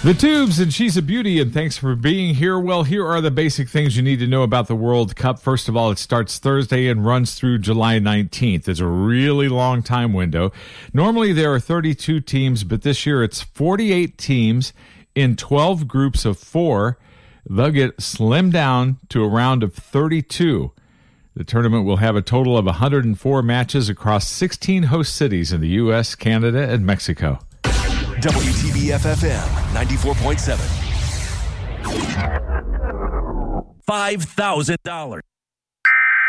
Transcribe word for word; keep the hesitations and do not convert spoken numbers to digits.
The Tubes, and she's a beauty, and thanks for being here. Well, here are the basic things you need to know about the World Cup. First of all, it starts Thursday and runs through July nineteenth. It's a really long time window. Normally there are thirty-two teams, but this year it's forty-eight teams in twelve groups of four. They'll get slimmed down to a round of thirty-two. The tournament will have a total of one hundred four matches across sixteen host cities in the U S, Canada, and Mexico. W T B F F M ninety-four point seven. five thousand dollars.